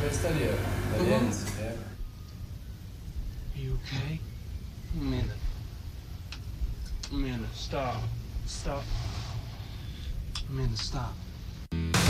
Questa lì è Valencia, Are you okay? Amanda, stop. Stop. Amanda, stop.